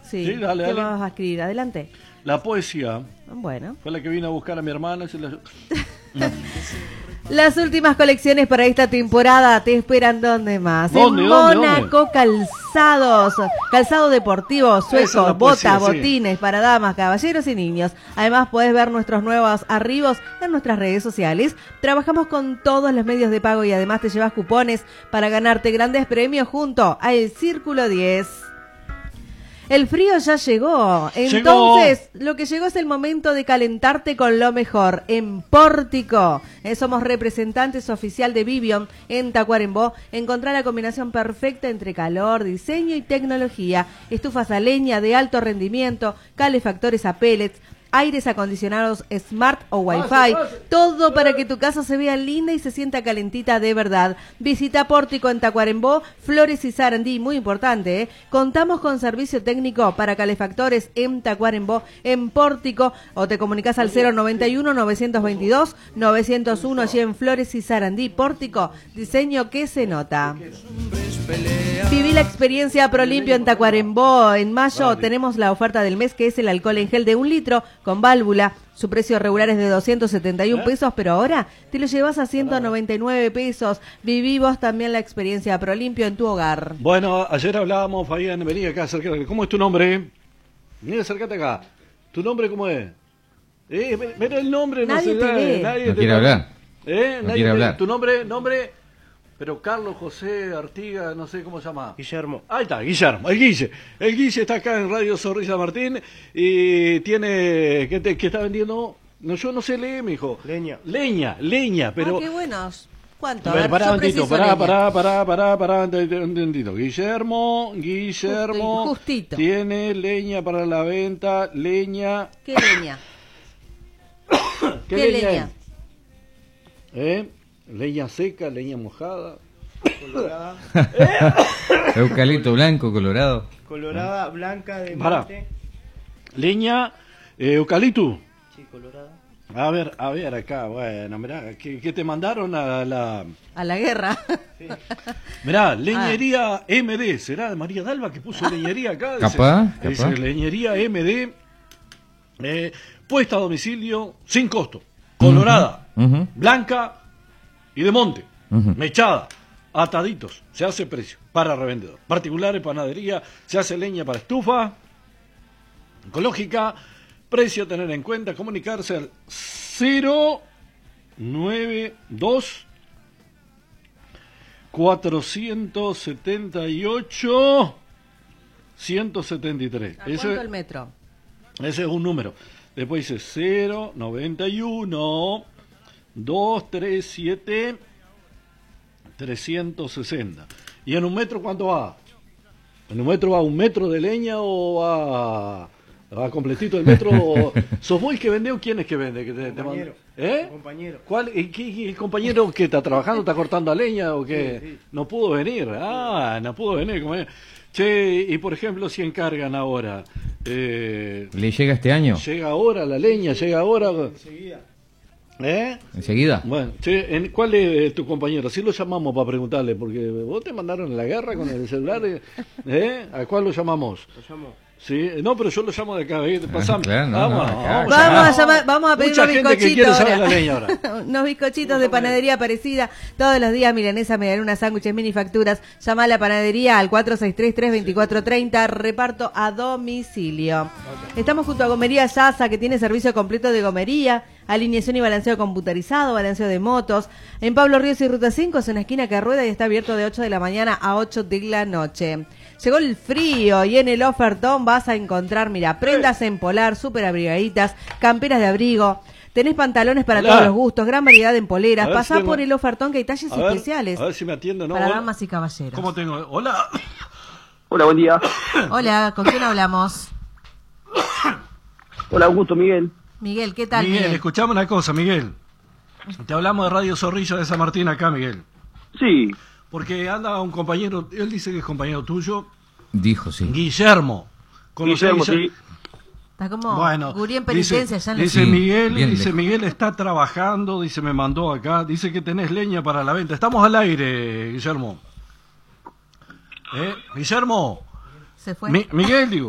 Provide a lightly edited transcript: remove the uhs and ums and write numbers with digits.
Sí, Sí, dale, ¿qué dale. vas a escribir? Adelante. La poesía Bueno. fue la que vino a buscar a mi hermana. Las últimas colecciones para esta temporada te esperan ¿dónde más? ¿Dónde, en dónde, Mónaco Calzados, calzado deportivo, Esa es suecos, la poesía, botas, sí. botines para damas, caballeros y niños. Además puedes ver nuestros nuevos arribos en nuestras redes sociales. Trabajamos con todos los medios de pago y además te llevas cupones para ganarte grandes premios junto a El Círculo 10. El frío ya llegó, entonces lo que llegó es el momento de calentarte con lo mejor en Pórtico. Somos representantes oficial de Vivion en Tacuarembó. Encontrá la combinación perfecta entre calor, diseño y tecnología. Estufas a leña de alto rendimiento, calefactores a pellets, aires acondicionados Smart o Wi-Fi, todo para que tu casa se vea linda y se sienta calentita de verdad. Visita Pórtico en Tacuarembó, Flores y Sarandí, muy importante, ¿eh? Contamos con servicio técnico para calefactores en Tacuarembó, en Pórtico, o te comunicas al 091-922-901 allí en Flores y Sarandí. Pórtico, diseño que se nota. Viví la experiencia ProLimpio en Tacuarembó. En mayo tenemos la oferta del mes, que es el alcohol en gel de 1 litro con válvula. Su precio regular es de 271 pesos, pero ahora te lo llevas a 199 pesos. Viví vos también la experiencia ProLimpio en tu hogar. Bueno, ayer hablábamos, Fabián, vení acá, acércate. ¿Cómo es tu nombre? Mira, acércate acá. ¿Tu nombre cómo es? Mira el nombre, Nadie no te sé. ve. Nadie No te quiere hablar. No No quiere hablar. ¿Tu nombre? Pero Carlos José Artiga, no sé cómo se llama. Guillermo. Ahí está, Guillermo, el Guille. El Guille está acá en Radio Zorrilla Martín y tiene... ¿Qué está vendiendo? No, yo no sé leer, mijo. Leña. Leña, pero... Ah, qué buenos. ¿Cuánto? A A ver, ver, pará yo un momentito, preciso leña. pará, un momentito. Guillermo, Justito. tiene leña para la venta, leña... ¿Qué leña? ¿Qué leña es? Leña seca, leña mojada. Colorada. Eucalipto blanco, colorado. Colorada, blanca, de Pará. monte. Leña, eucalipto. Sí, colorada. A ver acá, bueno, mirá, ¿qué te mandaron a la... A la guerra. Mirá, leñería MD, ¿será de María Dalva que puso leñería acá? Capaz. Dice leñería MD, puesta a domicilio, sin costo, colorada, Ujú. blanca y de monte, Ujú. mechada, ataditos, se hace precio para revendedor. Particulares, panadería, se hace leña para estufa, ecológica, precio a tener en cuenta, comunicarse al 092 478 173. ¿A cuánto el metro? Ese es un número. Después dice 091 237 360. ¿Y en un metro cuánto va? ¿En un metro va 1 metro de leña o va completito el metro? ¿Sos vos el que vende o quién es que vende? Que te Compañero. ¿Eh? Compañero. ¿Cuál? ¿Y el compañero que está trabajando, está cortando a leña o qué? Sí. No pudo venir. No pudo venir. Che, y por ejemplo, si encargan ahora, ¿Le llega este año? llega ahora la leña, llega ahora. Enseguida. ¿Enseguida? Bueno, che, ¿cuál es tu compañero? Si lo llamamos para preguntarle, porque vos te mandaron a la guerra con el celular, ¿A cuál lo llamamos? Lo llamo. Sí, no, pero yo lo llamo de acá, pasame. claro, no, vamos, no, acá. Vamos a pedir Mucha unos gente que quiere bizcochitos saber ahora. la leña ahora. Unos bizcochitos de panadería parecida. Todos los días, milanesa, medialunas, sándwiches, mini facturas. Llama a la panadería al 463-32430. Reparto a domicilio. Estamos junto a Gomería Yasa, que tiene servicio completo de gomería, alineación y balanceo computarizado, balanceo de motos. En Pablo Ríos y Ruta 5 es una esquina que rueda y está abierto de 8 de la mañana a 8 de la noche. Llegó el frío y en el ofertón vas a encontrar, mira, prendas en polar, súper abrigaditas, camperas de abrigo. Tenés pantalones para Hola. todos los gustos, gran variedad en poleras. A ver Pasá si tengo- por el ofertón que hay talles especiales A ver si me atiende, ¿no? para Hola. damas y caballeros. ¿Cómo tengo? Hola. Hola, buen día. Hola, ¿con quién hablamos? Hola, Augusto, Miguel. Miguel, ¿qué tal, Miguel, Miguel? escuchame una cosa, Miguel. Te hablamos de Radio Zorrilla de San Martín acá, Miguel. Sí, Porque anda un compañero, él dice que es compañero tuyo, Dijo, sí. Guillermo. ¿Conocés a Guillermo, sí. Está como Bueno, gurí en penitencia dice, allá en la... dice Sí, Miguel, bien dice lejos. Miguel está trabajando, dice me mandó acá, dice que tenés leña para la venta. Estamos al aire, Guillermo. Guillermo, Se fue. Miguel, digo.